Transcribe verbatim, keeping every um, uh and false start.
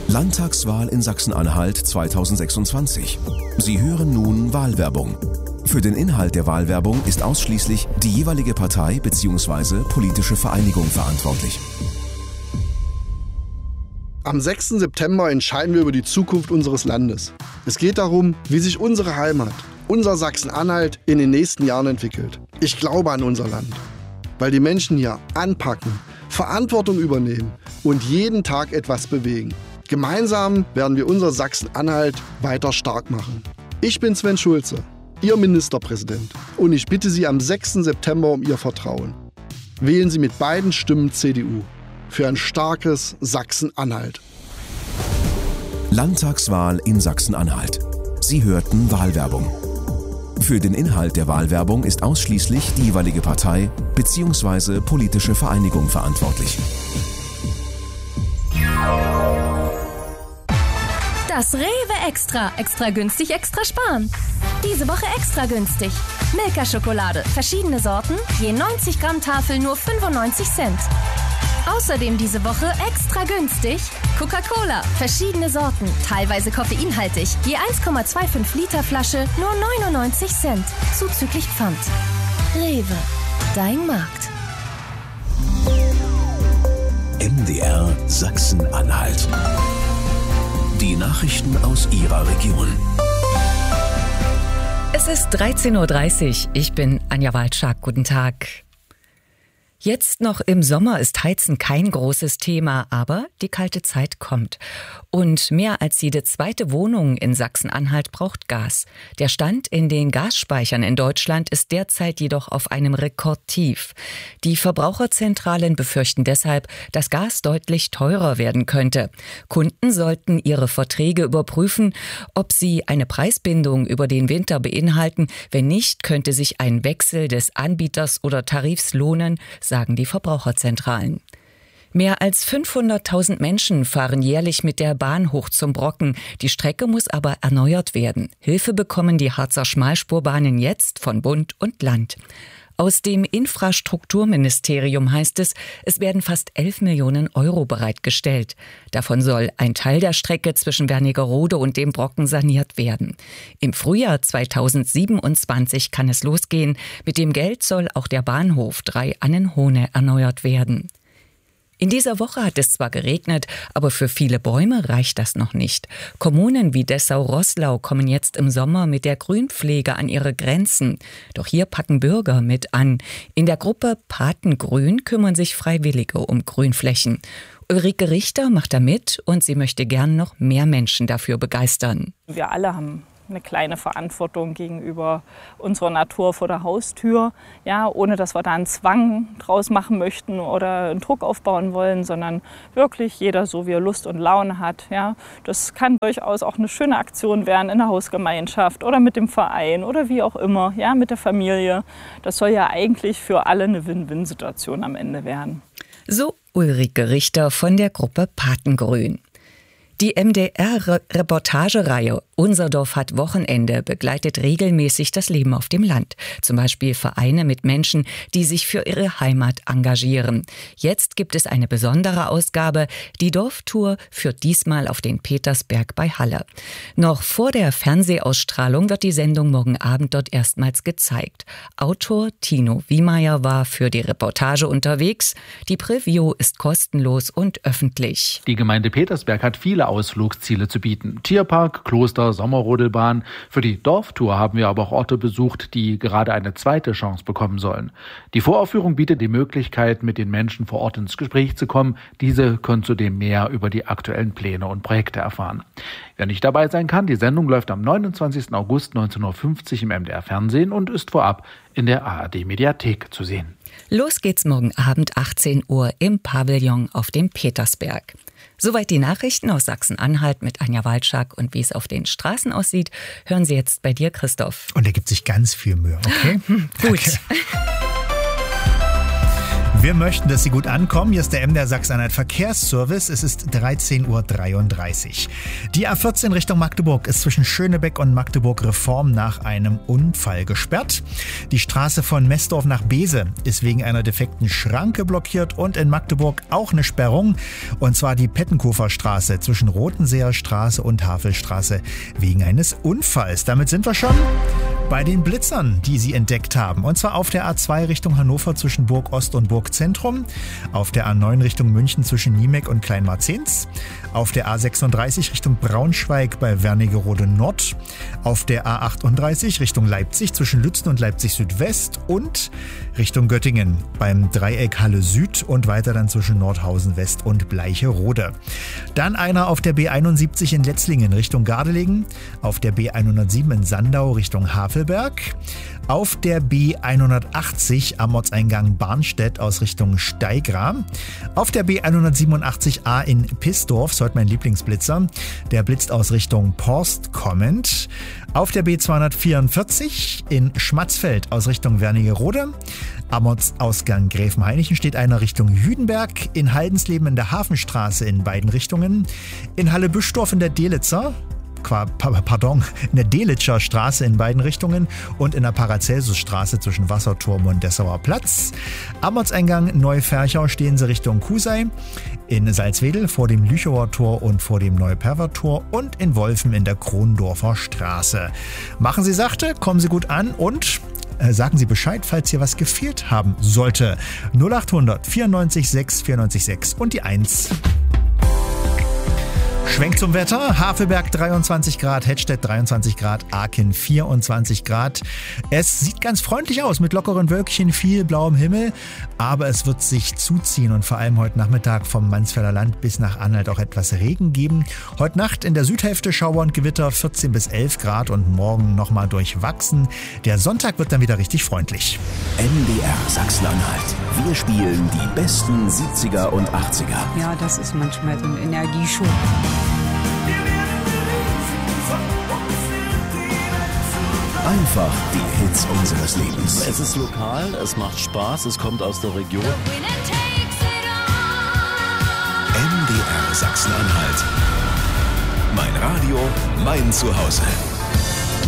Landtagswahl in Sachsen-Anhalt zweitausendsechsundzwanzig. Sie hören nun Wahlwerbung. Für den Inhalt der Wahlwerbung ist ausschließlich die jeweilige Partei bzw. politische Vereinigung verantwortlich. Am sechsten September entscheiden wir über die Zukunft unseres Landes. Es geht darum, wie sich unsere Heimat, unser Sachsen-Anhalt in den nächsten Jahren entwickelt. Ich glaube an unser Land, weil die Menschen hier anpacken, Verantwortung übernehmen und jeden Tag etwas bewegen. Gemeinsam werden wir unser Sachsen-Anhalt weiter stark machen. Ich bin Sven Schulze, Ihr Ministerpräsident, und ich bitte Sie am sechsten September um Ihr Vertrauen. Wählen Sie mit beiden Stimmen C D U für ein starkes Sachsen-Anhalt. Landtagswahl in Sachsen-Anhalt. Sie hörten Wahlwerbung. Für den Inhalt der Wahlwerbung ist ausschließlich die jeweilige Partei bzw. politische Vereinigung verantwortlich. Das Rewe Extra. Extra günstig, extra sparen. Diese Woche extra günstig. Milka-Schokolade, verschiedene Sorten, je neunzig Gramm Tafel nur fünfundneunzig Cent. Außerdem diese Woche extra günstig Coca-Cola, verschiedene Sorten, teilweise koffeinhaltig, je eins Komma fünfundzwanzig Liter Flasche nur neunundneunzig Cent, zuzüglich Pfand. Rewe, dein Markt. M D R Sachsen-Anhalt. Die Nachrichten aus Ihrer Region. Es ist dreizehn Uhr dreißig. Ich bin Anja Walczak. Guten Tag. Jetzt noch im Sommer ist Heizen kein großes Thema, aber die kalte Zeit kommt. Und mehr als jede zweite Wohnung in Sachsen-Anhalt braucht Gas. Der Stand in den Gasspeichern in Deutschland ist derzeit jedoch auf einem Rekordtief. Die Verbraucherzentralen befürchten deshalb, dass Gas deutlich teurer werden könnte. Kunden sollten ihre Verträge überprüfen, ob sie eine Preisbindung über den Winter beinhalten. Wenn nicht, könnte sich ein Wechsel des Anbieters oder Tarifs lohnen, sagen die Verbraucherzentralen. Mehr als fünfhunderttausend Menschen fahren jährlich mit der Bahn hoch zum Brocken. Die Strecke muss aber erneuert werden. Hilfe bekommen die Harzer Schmalspurbahnen jetzt von Bund und Land. Aus dem Infrastrukturministerium heißt es, es werden fast elf Millionen Euro bereitgestellt. Davon soll ein Teil der Strecke zwischen Wernigerode und dem Brocken saniert werden. Im Frühjahr zweitausendsiebenundzwanzig kann es losgehen. Mit dem Geld soll auch der Bahnhof Drei-Annenhohne erneuert werden. In dieser Woche hat es zwar geregnet, aber für viele Bäume reicht das noch nicht. Kommunen wie Dessau-Roßlau kommen jetzt im Sommer mit der Grünpflege an ihre Grenzen. Doch hier packen Bürger mit an. In der Gruppe Patengrün kümmern sich Freiwillige um Grünflächen. Ulrike Richter macht da mit und sie möchte gern noch mehr Menschen dafür begeistern. Wir alle haben eine kleine Verantwortung gegenüber unserer Natur vor der Haustür, ja, ohne dass wir da einen Zwang draus machen möchten oder einen Druck aufbauen wollen, sondern wirklich jeder so, wie er Lust und Laune hat. Ja. Das kann durchaus auch eine schöne Aktion werden in der Hausgemeinschaft oder mit dem Verein oder wie auch immer, ja, mit der Familie. Das soll ja eigentlich für alle eine Win-Win-Situation am Ende werden. So Ulrike Richter von der Gruppe Patengrün. Die M D R-Reportagereihe Unser Dorf hat Wochenende begleitet regelmäßig das Leben auf dem Land. Zum Beispiel Vereine mit Menschen, die sich für ihre Heimat engagieren. Jetzt gibt es eine besondere Ausgabe. Die Dorftour führt diesmal auf den Petersberg bei Halle. Noch vor der Fernsehausstrahlung wird die Sendung morgen Abend dort erstmals gezeigt. Autor Tino Wiemeyer war für die Reportage unterwegs. Die Preview ist kostenlos und öffentlich. Die Gemeinde Petersberg hat viele Ausflugsziele zu bieten. Tierpark, Kloster, Sommerrodelbahn. Für die Dorftour haben wir aber auch Orte besucht, die gerade eine zweite Chance bekommen sollen. Die Voraufführung bietet die Möglichkeit, mit den Menschen vor Ort ins Gespräch zu kommen. Diese können zudem mehr über die aktuellen Pläne und Projekte erfahren. Wer nicht dabei sein kann, die Sendung läuft am neunundzwanzigsten August neunzehnhundertfünfzig im M D R Fernsehen und ist vorab in der A R D-Mediathek zu sehen. Los geht's morgen Abend achtzehn Uhr im Pavillon auf dem Petersberg. Soweit die Nachrichten aus Sachsen-Anhalt mit Anja Walczak. Und wie es auf den Straßen aussieht, hören Sie jetzt bei dir, Christoph. Und er gibt sich ganz viel Mühe, okay? Gut. Wir möchten, dass Sie gut ankommen. Hier ist der M D R Sachsen-Anhalt Verkehrsservice. Es ist dreizehn Uhr dreiunddreißig. Die A vierzehn Richtung Magdeburg ist zwischen Schönebeck und Magdeburg-Reform nach einem Unfall gesperrt. Die Straße von Messdorf nach Beese ist wegen einer defekten Schranke blockiert und in Magdeburg auch eine Sperrung. Und zwar die Pettenkofer Straße zwischen Rotenseer Straße und Havelstraße wegen eines Unfalls. Damit sind wir schon bei den Blitzern, die Sie entdeckt haben. Und zwar auf der A zwei Richtung Hannover zwischen Burg Ost und Burg Zentrum, auf der A neun Richtung München zwischen Niemek und Kleinmarzens, auf der A sechsunddreißig Richtung Braunschweig bei Wernigerode Nord, auf der A achtunddreißig Richtung Leipzig zwischen Lützen und Leipzig Südwest und Richtung Göttingen beim Dreieck Halle Süd und weiter dann zwischen Nordhausen West und Bleicherode. Dann einer auf der B einundsiebzig in Letzlingen Richtung Gardelegen, auf der B hundertsieben in Sandau Richtung Havelberg, auf der B hundertachtzig am Ortseingang Barnstedt aus Richtung Steigra, auf der B hundertsiebenundachtzig A in Pisdorf, ist heute mein Lieblingsblitzer, der blitzt aus Richtung Porst kommend, auf der B zweihundertvierundvierzig in Schmatzfeld aus Richtung Wernigerode, am Ortsausgang Gräfenhainichen steht einer Richtung Jüdenberg, in Haldensleben in der Hafenstraße in beiden Richtungen, in Halle-Büschdorf in der Delitzer, Pardon, in der Delitscher Straße in beiden Richtungen und in der Paracelsusstraße zwischen Wasserturm und Dessauer Platz. Am Ortseingang Neuferchau stehen sie Richtung Kusei, in Salzwedel vor dem Lüchower Tor und vor dem Neuperver Tor und in Wolfen in der Krondorfer Straße. Machen Sie sachte, kommen Sie gut an und sagen Sie Bescheid, falls hier was gefehlt haben sollte. null achthundert vierundneunzig sechs vierundneunzig sechs und die eins. Schwenk zum Wetter. Havelberg dreiundzwanzig Grad, Hettstedt dreiundzwanzig Grad, Aachen vierundzwanzig Grad. Es sieht ganz freundlich aus mit lockeren Wölkchen, viel blauem Himmel, aber es wird sich zuziehen und vor allem heute Nachmittag vom Mansfelder Land bis nach Anhalt auch etwas Regen geben. Heute Nacht in der Südhälfte Schauer und Gewitter vierzehn bis elf Grad und morgen nochmal durchwachsen. Der Sonntag wird dann wieder richtig freundlich. M D R Sachsen-Anhalt. Wir spielen die besten siebziger und achtziger. Ja, das ist manchmal so ein Energieschub. Einfach die Hits unseres Lebens. Es ist lokal, es macht Spaß, es kommt aus der Region. M D R Sachsen-Anhalt. Mein Radio, mein Zuhause.